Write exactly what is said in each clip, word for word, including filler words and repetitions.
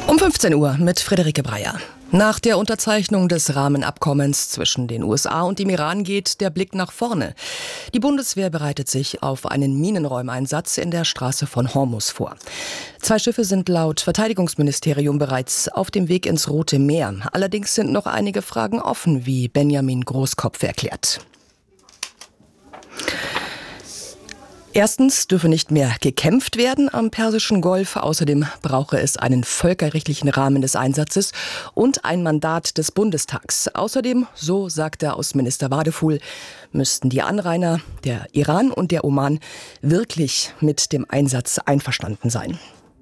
Um fünfzehn Uhr mit Friederike Breyer. Nach der Unterzeichnung des Rahmenabkommens zwischen den U S A und dem Iran geht der Blick nach vorne. Die Bundeswehr bereitet sich auf einen Minenräumeinsatz in der Straße von Hormuz vor. Zwei Schiffe sind laut Verteidigungsministerium bereits auf dem Weg ins Rote Meer. Allerdings sind noch einige Fragen offen, wie Benjamin Großkopf erklärt. Erstens dürfe nicht mehr gekämpft werden am Persischen Golf. Außerdem brauche es einen völkerrechtlichen Rahmen des Einsatzes und ein Mandat des Bundestags. Außerdem, so sagt der Außenminister Wadefuhl, müssten die Anrainer, der Iran und der Oman, wirklich mit dem Einsatz einverstanden sein.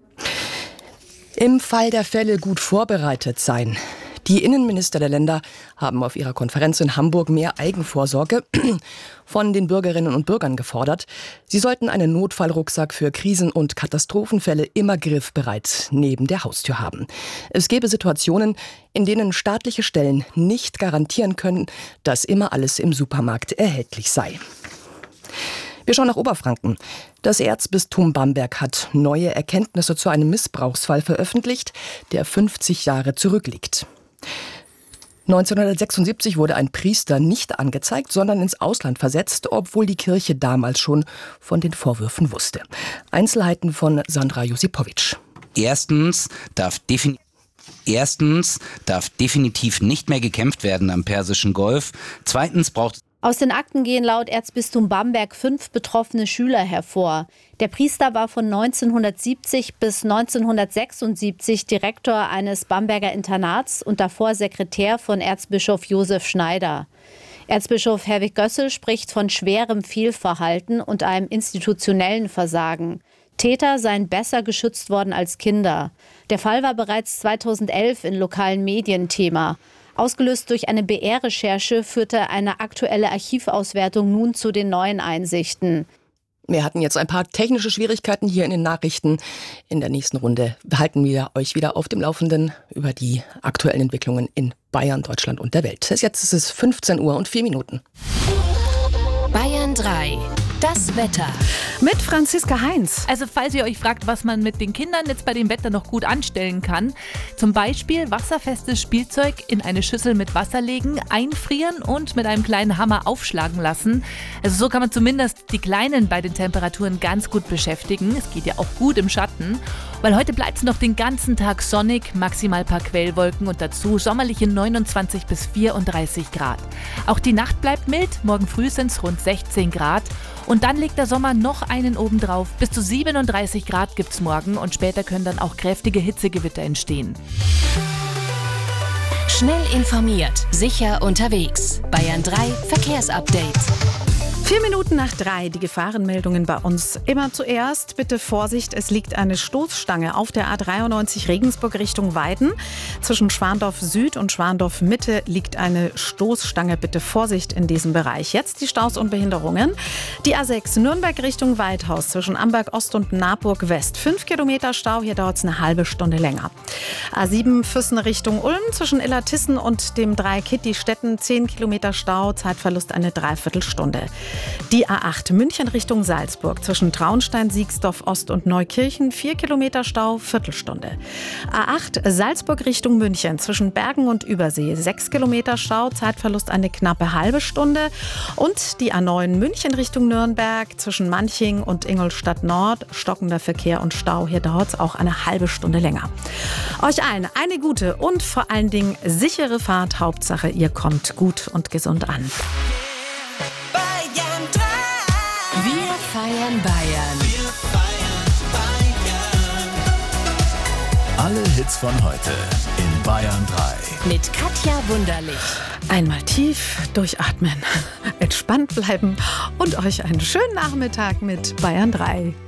Im Fall der Fälle gut vorbereitet sein. Die Innenminister der Länder haben auf ihrer Konferenz in Hamburg mehr Eigenvorsorge von den Bürgerinnen und Bürgern gefordert. Sie sollten einen Notfallrucksack für Krisen- und Katastrophenfälle immer griffbereit neben der Haustür haben. Es gäbe Situationen, in denen staatliche Stellen nicht garantieren können, dass immer alles im Supermarkt erhältlich sei. Wir schauen nach Oberfranken. Das Erzbistum Bamberg hat neue Erkenntnisse zu einem Missbrauchsfall veröffentlicht, der fünfzig Jahre zurückliegt. neunzehnhundertsechsundsiebzig wurde ein Priester nicht angezeigt, sondern ins Ausland versetzt, obwohl die Kirche damals schon von den Vorwürfen wusste. Einzelheiten von Sandra Josipowitsch. Erstens darf definitiv Erstens darf definitiv nicht mehr gekämpft werden am Persischen Golf. Zweitens braucht es Aus den Akten gehen laut Erzbistum Bamberg fünf betroffene Schüler hervor. Der Priester war von neunzehnhundertsiebzig bis neunzehnhundertsechsundsiebzig Direktor eines Bamberger Internats und davor Sekretär von Erzbischof Josef Schneider. Erzbischof Herwig Gössel spricht von schwerem Fehlverhalten und einem institutionellen Versagen. Täter seien besser geschützt worden als Kinder. Der Fall war bereits zweitausendelf in lokalen Medien Thema. Ausgelöst durch eine B R-Recherche führte eine aktuelle Archivauswertung nun zu den neuen Einsichten. Wir hatten jetzt ein paar technische Schwierigkeiten hier in den Nachrichten. In der nächsten Runde halten wir euch wieder auf dem Laufenden über die aktuellen Entwicklungen in Bayern, Deutschland und der Welt. Jetzt ist es fünfzehn Uhr und vier Minuten. Bayern drei. Das Wetter. Mit Franziska Heinz. Also falls ihr euch fragt, was man mit den Kindern jetzt bei dem Wetter noch gut anstellen kann, zum Beispiel wasserfestes Spielzeug in eine Schüssel mit Wasser legen, einfrieren und mit einem kleinen Hammer aufschlagen lassen. Also so kann man zumindest die Kleinen bei den Temperaturen ganz gut beschäftigen. Es geht ja auch gut im Schatten, weil heute bleibt es noch den ganzen Tag sonnig, maximal ein paar Quellwolken und dazu sommerliche neunundzwanzig bis vierunddreißig Grad. Auch die Nacht bleibt mild, morgen früh sind es rund sechzehn Grad. Und dann legt der Sommer noch einen obendrauf. Bis zu siebenunddreißig Grad gibt's morgen und später können dann auch kräftige Hitzegewitter entstehen. Schnell informiert, sicher unterwegs. Bayern drei Verkehrsupdate. Vier Minuten nach drei, die Gefahrenmeldungen bei uns. Immer zuerst, bitte Vorsicht, es liegt eine Stoßstange auf der A dreiundneunzig Regensburg Richtung Weiden. Zwischen Schwandorf Süd und Schwandorf Mitte liegt eine Stoßstange, bitte Vorsicht in diesem Bereich. Jetzt die Staus und Behinderungen. Die A sechs Nürnberg Richtung Weidhaus zwischen Amberg Ost und Naburg West. Fünf Kilometer Stau, hier dauert es eine halbe Stunde länger. A sieben Füssen Richtung Ulm zwischen Illertissen und dem Drei-Kitty-Städten. Zehn Kilometer Stau, Zeitverlust eine Dreiviertelstunde. Die A acht München Richtung Salzburg zwischen Traunstein, Siegsdorf Ost und Neukirchen. Vier Kilometer Stau, Viertelstunde. A acht Salzburg Richtung München zwischen Bergen und Übersee. Sechs Kilometer Stau, Zeitverlust eine knappe halbe Stunde. Und die A neun München Richtung Nürnberg zwischen Manching und Ingolstadt Nord. Stockender Verkehr und Stau. Hier dauert es auch eine halbe Stunde länger. Euch allen eine gute und vor allen Dingen sichere Fahrt. Hauptsache, ihr kommt gut und gesund an. Wir feiern Bayern. Wir feiern Bayern. Alle Hits von heute in Bayern drei. Mit Katja Wunderlich. Einmal tief durchatmen, entspannt bleiben und euch einen schönen Nachmittag mit Bayern drei.